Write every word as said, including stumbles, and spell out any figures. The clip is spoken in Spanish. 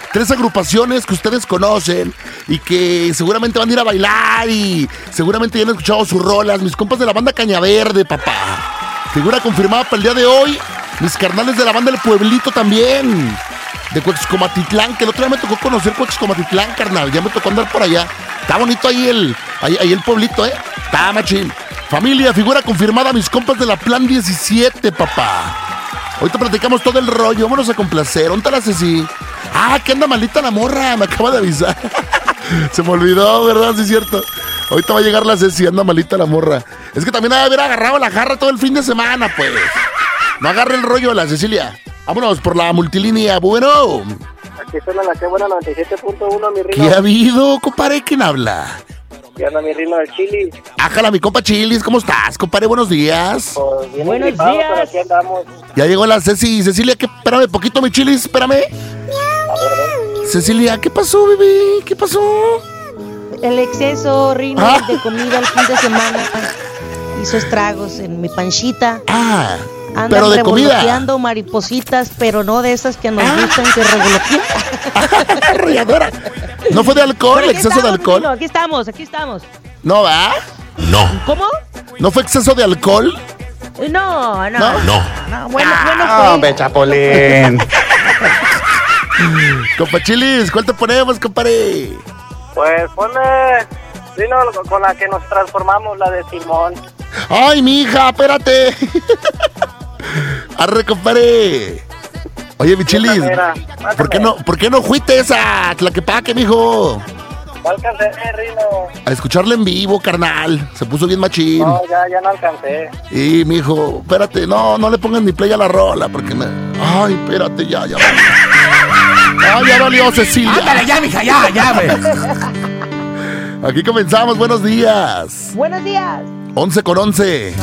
tres agrupaciones que ustedes conocen y que seguramente van a ir a bailar y seguramente ya han escuchado sus rolas. Mis compas de la banda Caña Verde, papá. Figura confirmada para el día de hoy. Mis carnales de la banda del Pueblito también. De Cuexcomatitlán, que el otro día me tocó conocer Cuexcomatitlán, carnal. Ya me tocó andar por allá. Está bonito ahí el, ahí, ahí el pueblito, ¿eh? Está machín. Familia, figura confirmada, mis compas de la Plan diecisiete, papá. Ahorita platicamos todo el rollo, vámonos a complacer. ¿Dónde está la Ceci? Ah, que anda malita la morra, me acaba de avisar. Se me olvidó, ¿verdad? Sí es cierto. Ahorita va a llegar la Ceci, anda malita la morra. Es que también ha de haber agarrado la jarra todo el fin de semana, pues. No agarre el rollo, la Cecilia. Vámonos por la multilínea, bueno. Aquí suena la que buena noventa y siete punto uno, mi Rino. ¿Qué ha habido, compadre? ¿Quién habla? ¿Qué onda, mi Rino del Chili? Ájala, mi compa Chilis, ¿cómo estás, compadre? Buenos días. Pues bien Buenos equipados, días. pero aquí andamos. Ya llegó la Ceci. Cecilia, ¿qué? Espérame poquito, mi Chilis, espérame. Cecilia, ¿qué pasó, bebé? ¿Qué pasó? El exceso, Rino, Ah. de comida el fin de semana hizo estragos en mi panchita. Ah, Andan pero de comida. revoloteando maripositas, pero no de esas que nos Ah. gustan que revolotean. Arrolladora. ¿No fue de alcohol, Pero aquí exceso de estamos, alcohol? Rino, aquí estamos, aquí estamos. No, ¿va? ¿Cómo? ¿No fue exceso de alcohol? Eh, No, no. No. No. no, bueno, bueno No, fue. hombre, Chapolín. Compa Chilis, ¿cuál te ponemos, compadre? Pues ponle, Rino, con la que nos transformamos, la de Simón. Ay, mi hija, espérate. Arre, compadre. Oye, mi Chilis, Mira, ¿por qué no, por qué no fuiste esa Tlaquepaque, mijo? No alcancé, Rino. A escucharla en vivo, carnal. Se puso bien machín. No, ya, ya no alcancé. Y, mijo, espérate, no, no le pongan ni play a la rola, porque me... Ay, espérate, ya, ya. Ay, ya valió, Cecilia. Ándale ya, mija, ya, ya, güey. Aquí comenzamos, buenos días. Buenos días. once con once.